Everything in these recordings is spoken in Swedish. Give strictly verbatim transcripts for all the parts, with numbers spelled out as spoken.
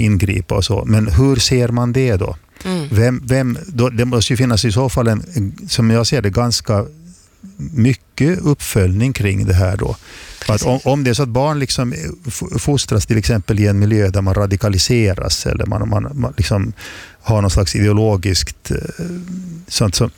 ingripa och så. Men hur ser man det då? Mm. Vem, vem, då? Det måste ju finnas i så fall en, som jag ser det, ganska mycket uppföljning kring det här då. För att om, om det är så att barn liksom fostras till exempel i en miljö där man radikaliseras eller man, man, man liksom har någon slags ideologiskt sånt som,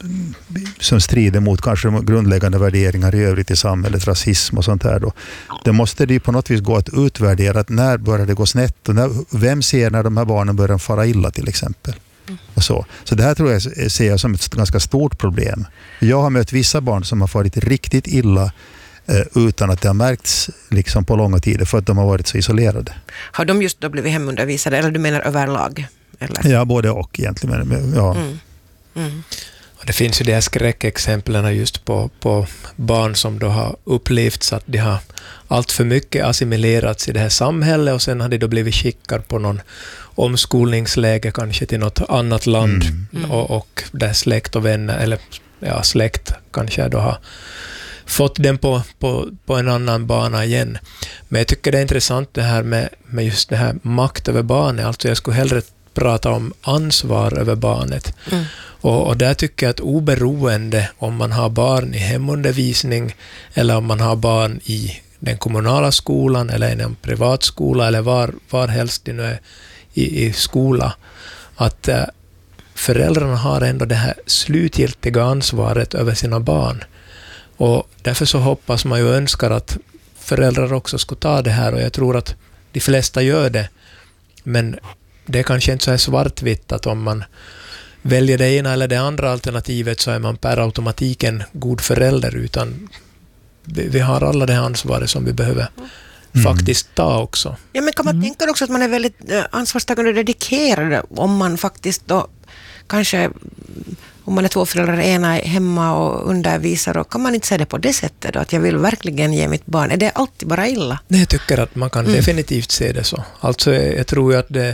som strider mot kanske de grundläggande värderingar i övrigt i samhället, rasism och sånt där då. Det måste det på något vis gå att utvärdera att när börjar det gå snett och när, vem ser när de här barnen börjar fara illa till exempel. Och så. så det här tror jag ser jag som ett ganska stort problem. Jag har mött vissa barn som har farit riktigt illa eh, utan att det har märkts liksom på långa tider för att de har varit så isolerade. Har de just då blivit hemundervisade eller du menar överlag? Eller? Ja, både och egentligen. Men, ja. Mm. Mm. Och det finns ju de här skräckexemplen just på, på barn som då har upplevt att de har allt för mycket assimilerats i det här samhället och sen har de då blivit skickade på någon omskolningsläge kanske till något annat land mm. Mm. Och, och där släkt och vänner eller ja, släkt kanske då har fått den på, på, på en annan bana igen. Men jag tycker det är intressant det här med, med just det här makt över barnet. Alltså jag skulle hellre prata om ansvar över barnet. Mm. Och, och där tycker jag att oberoende om man har barn i hemundervisning eller om man har barn i den kommunala skolan eller i en privatskola eller var, var helst det nu är i, i skola, att äh, föräldrarna har ändå det här slutgiltiga ansvaret över sina barn. Och därför så hoppas man ju och önskar att föräldrar också ska ta det här och jag tror att de flesta gör det. Men det är kanske inte så här svartvitt att om man väljer det ena eller det andra alternativet så är man per automatik en god förälder utan vi, vi har alla det ansvaret som vi behöver mm. faktiskt ta också. Ja, men kan man mm. tänka också att man är väldigt ansvarstagande och dedikerad om man faktiskt då kanske om man är två föräldrar, ena är hemma och undervisar och kan man inte säga det på det sättet då, att jag vill verkligen ge mitt barn. Är det alltid bara illa? Nej, jag tycker att man kan mm. definitivt se det så. Alltså jag, jag tror ju att det är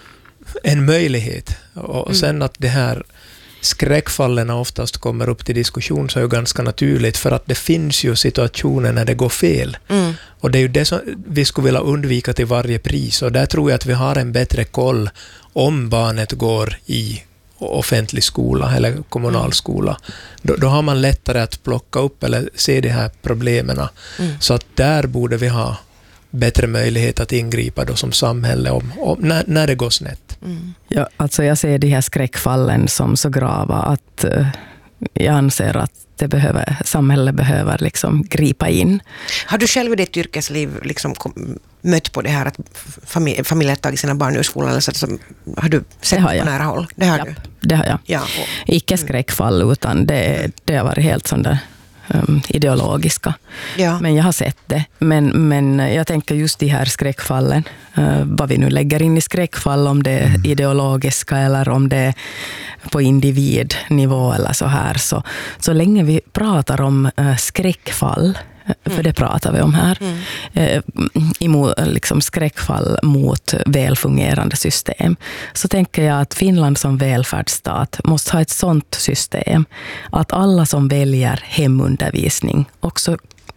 en möjlighet och mm. sen att det här skräckfallen oftast kommer upp till diskussion så är ju ganska naturligt för att det finns ju situationer när det går fel. Mm. Och det är ju det som vi skulle vilja undvika till varje pris och där tror jag att vi har en bättre koll om barnet går i offentlig skola eller kommunal skola. Då, då har man lättare att plocka upp eller se de här problemen. Mm. Så att där borde vi ha bättre möjlighet att ingripa då som samhälle om, om, när, när det går snett. Mm. Ja, alltså jag ser de här skräckfallen som så grava att uh, jag anser att det behöver, samhället behöver liksom gripa in. Har du själv i ditt yrkesliv liksom kom, mött på det här att familj, familjer tagit sina barn ur skolan? Eller så, så, har du sett har på jag. nära håll? Det har ja, du? Det har jag. Ja, och, Icke skräckfall utan det, det har varit helt sån där um, ideologiska. Ja. Men jag har sett det. Men, men jag tänker just de här skräckfallen, uh, vad vi nu lägger in i skräckfall, om det är mm. ideologiska eller om det är på individnivå eller så här. Så, så länge vi pratar om uh, skräckfall, för mm. det pratar vi om här, mm. eh, emot, liksom skräckfall mot välfungerande system, så tänker jag att Finland som välfärdsstat måste ha ett sådant system att alla som väljer hemundervisning också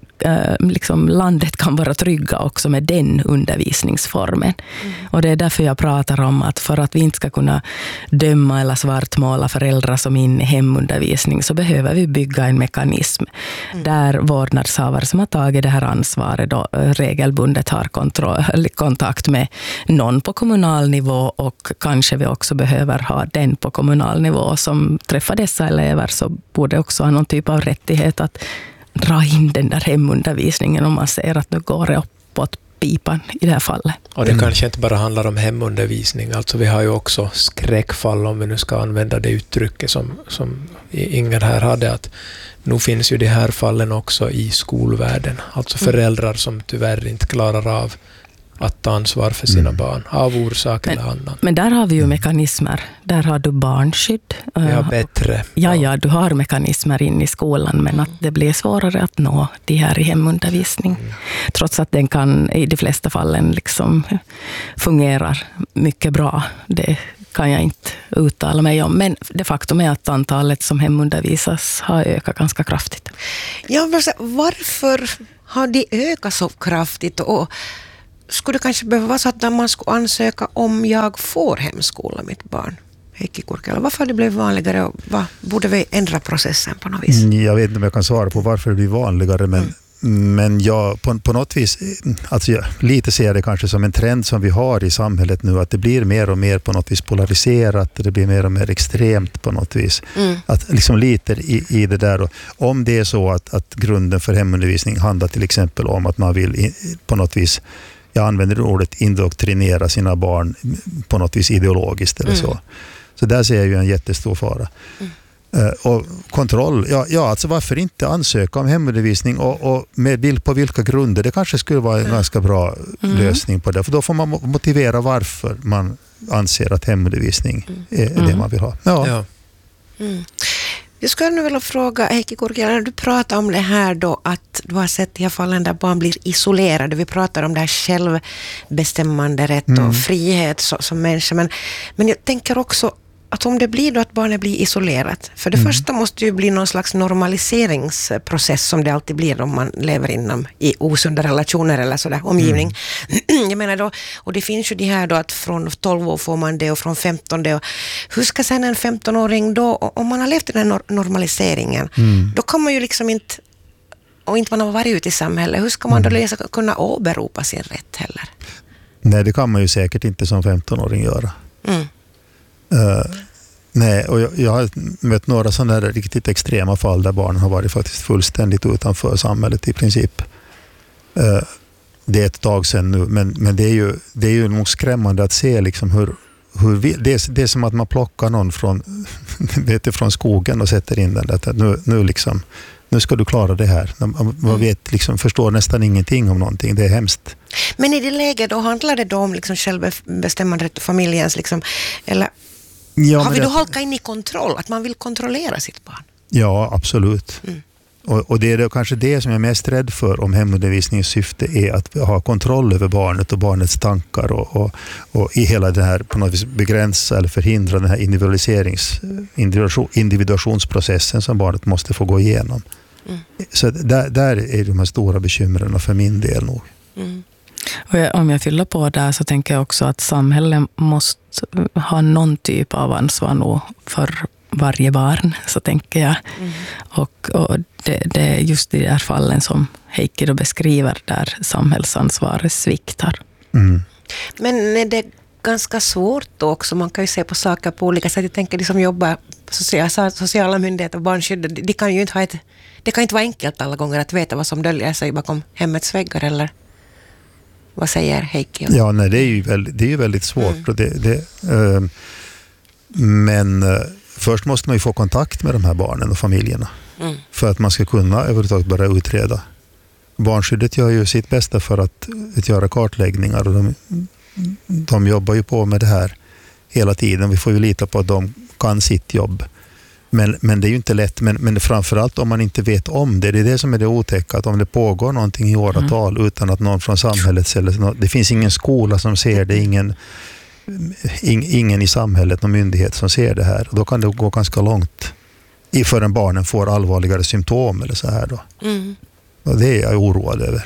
liksom landet kan vara trygga också med den undervisningsformen. Mm. Och det är därför jag pratar om att för att vi inte ska kunna döma eller svartmåla föräldrar som är in i hemundervisning så behöver vi bygga en mekanism mm. där vårdnadshavare som har tagit det här ansvaret då regelbundet har kontroll, kontakt med någon på kommunal nivå och kanske vi också behöver ha den på kommunal nivå som träffar dessa elever så borde också ha någon typ av rättighet att dra in den där hemundervisningen om man ser att nu går det uppåt pipan i det här fallet. Och det mm. kanske inte bara handlar om hemundervisning. Alltså vi har ju också skräckfall om vi nu ska använda det uttrycket som, som Inger här hade. Att nu finns ju de här fallen också i skolvärlden. Alltså föräldrar som tyvärr inte klarar av att ta ansvar för sina mm. barn av orsak men, eller annan. Men där har vi ju mekanismer. Där har du barnskydd. Ja, bättre. Ja, ja, du har mekanismer in i skolan men att det blir svårare att nå de här i hemundervisning. Mm. Trots att den kan i de flesta fallen liksom fungerar mycket bra. Det kan jag inte uttala mig om. Men det faktum är att antalet som hemundervisas har ökat ganska kraftigt. Ja, varför har de ökat så kraftigt och skulle det kanske behöva vara så att man skulle ansöka om jag får hemskola mitt barn? Heikki Kurkiala, varför har det blivit vanligare och vad, borde vi ändra processen på något vis? Jag vet inte om jag kan svara på varför det blir vanligare, men mm. Men jag, på, på något vis, alltså jag, lite ser jag det kanske som en trend som vi har i samhället nu, att det blir mer och mer på något vis polariserat, det blir mer och mer extremt på något vis. Mm. Att liksom lite i, i det där, och om det är så att, att grunden för hemundervisning handlar till exempel om att man vill i, på något vis, jag använder ordet indoktrinera sina barn på något vis ideologiskt eller mm. så. Så där ser jag ju en jättestor fara. Mm. Uh, och kontroll, ja, ja alltså varför inte ansöka om hemundervisning och, och med bild på vilka grunder, det kanske skulle vara en mm. ganska bra mm. lösning på det, för då får man motivera varför man anser att hemundervisning mm. är mm. det man vill ha. Ja. Ja. Mm. Jag skulle nu vilja fråga Heikki Kurkiala, när du pratar om det här då, att du har sett i alla fallen där barn blir isolerade, vi pratar om det här självbestämmande rätt och mm. frihet så, som människa, men, men jag tänker också att om det blir då att barnet blir isolerat, för det mm. första måste ju bli någon slags normaliseringsprocess som det alltid blir om man lever inom i osunda relationer eller sådär omgivning. Mm. Jag menar då, och det finns ju det här då att från tolv år får man det och från femton det, och hur ska sen en femtonåring då, om man har levt i den här normaliseringen, mm. då kan man ju liksom inte, och inte man har varit ute i samhället, hur ska man då läsa, kunna åberopa sin rätt heller? Nej, det kan man ju säkert inte som femtonåring göra. Mm. Uh, nej, och jag, jag har mött några sådana där riktigt extrema fall där barnen har varit faktiskt fullständigt utanför samhället i princip. Uh, det är ett tag sedan nu, men, men det är ju, det är ju nog skrämmande att se liksom hur, hur vi, det, är, det är som att man plockar någon från, vet du, från skogen och sätter in den där. Nu, nu, liksom, nu ska du klara det här. Man vet, liksom, förstår nästan ingenting om någonting, det är hemskt. Men i det läget då handlar det då om liksom självbestämmande rätt och familjens liksom, eller ja, har vi då det... halkat in i kontroll? Att man vill kontrollera sitt barn? Ja, absolut. Mm. Och, och det är då kanske det som jag är mest rädd för om hemundervisningens syfte är att ha kontroll över barnet och barnets tankar och, och, och i hela det här på något vis begränsa eller förhindra den här individualiserings, individuationsprocessen som barnet måste få gå igenom. Mm. Så där, där är de här stora bekymren för min del nog. Mm. Och jag, om jag fyller på där så tänker jag också att samhället måste ha någon typ av ansvar nog för varje barn, så tänker jag. Mm. Och, och det, det är just i de här fallen som Heikki då beskriver där samhällsansvaret sviktar. Mm. Men är det ganska svårt då också? Man kan ju se på saker på olika sätt. Jag tänker de som jobbar på sociala, sociala myndigheter och barnskydd, de kan ju inte ha ett, det kan inte vara enkelt alla gånger att veta vad som döljer sig bakom hemmets väggar, eller vad säger Heikki? Ja, nej, det är ju väldigt, det är ju väldigt svårt. Mm. Och det, det, äh, men äh, först måste man ju få kontakt med de här barnen och familjerna mm. för att man ska kunna överhuvudtaget börja utreda. Barnskyddet gör ju sitt bästa för att, att göra kartläggningar, och de, de jobbar ju på med det här hela tiden. Vi får ju lita på att de kan sitt jobb. Men, men det är ju inte lätt, men, men framförallt om man inte vet om det, det är det som är det otäcka, att om det pågår någonting i åratal mm. utan att någon från samhället, eller det finns ingen skola som ser det, ingen, in, ingen i samhället, någon myndighet som ser det här, då kan det gå ganska långt förrän barnen får allvarligare symptom eller så här då. Mm. Och det är jag oroad över.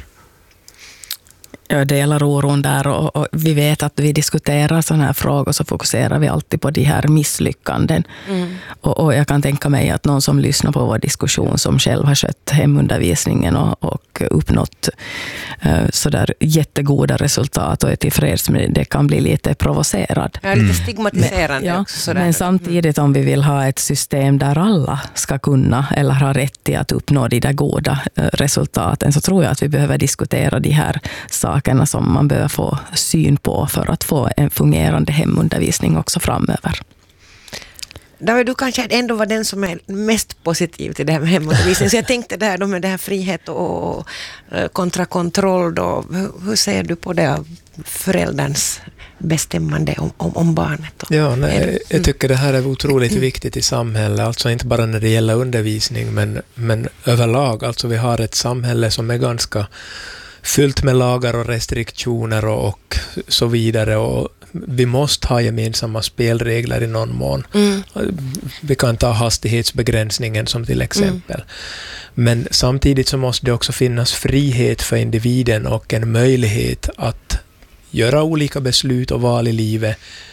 Jag delar oron där, och, och vi vet att vi diskuterar sådana här frågor så fokuserar vi alltid på de här misslyckanden. Mm. Och, och jag kan tänka mig att någon som lyssnar på vår diskussion som själv har skött hemundervisningen och, och uppnått uh, sådär jättegoda resultat och är tillfreds med det, det kan bli lite provocerad. Ja, lite stigmatiserande men, ja, också. Sådär. Men samtidigt om vi vill ha ett system där alla ska kunna eller ha rätt till att uppnå de där goda uh, resultaten, så tror jag att vi behöver diskutera de här sakerna som man behöver få syn på för att få en fungerande hemundervisning också framöver. David, du kanske ändå var den som är mest positiv till det här med hemundervisning. Så jag tänkte det här då med det här frihet och, och kontra kontroll då. Hur, hur ser du på det, förälderns bestämmande om, om, om barnet? Ja, nej, jag tycker det här är otroligt viktigt i samhället. Alltså inte bara när det gäller undervisning, men, men överlag. Alltså vi har ett samhälle som är ganska fyllt med lagar och restriktioner och, och så vidare, och vi måste ha gemensamma spelregler i någon mån. Mm. Vi kan ta hastighetsbegränsningen som till exempel. Mm. Men samtidigt så måste det också finnas frihet för individen och en möjlighet att göra olika beslut och val i livet,